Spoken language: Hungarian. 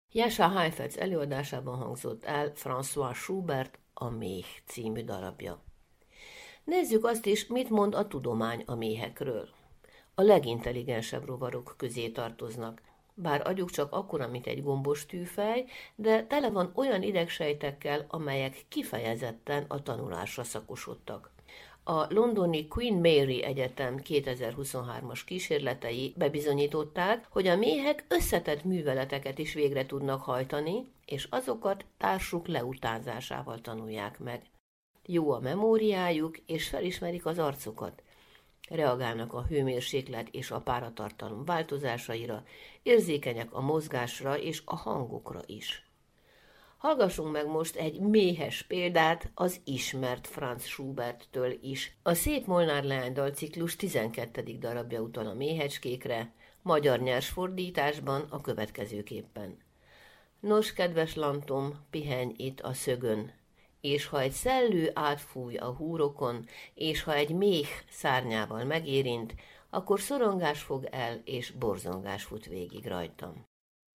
Jascha Heifetz előadásában hangzott el François Schubert A méh című darabja. Nézzük azt is, mit mond a tudomány a méhekről. A legintelligensebb rovarok közé tartoznak, bár agyuk csak akkora, mint egy gombos tűfej, de tele van olyan idegsejtekkel, amelyek kifejezetten a tanulásra szakosodtak. A londoni Queen Mary Egyetem 2023-as kísérletei bebizonyították, hogy a méhek összetett műveleteket is végre tudnak hajtani, és azokat társuk leutánzásával tanulják meg. Jó a memóriájuk, és felismerik az arcokat. Reagálnak a hőmérséklet és a páratartalom változásaira, érzékenyek a mozgásra és a hangokra is. Hallgassunk meg most egy méhes példát az ismert Franz Schuberttől is. A Szép Molnár leány dalciklus 12. darabja utal a méhecskékre, magyar nyers fordításban a következőképpen. Nos, kedves lantom, pihenj itt a szögön, és ha egy szellő átfúj a húrokon, és ha egy méh szárnyával megérint, akkor szorongás fog el, és borzongás fut végig rajtam.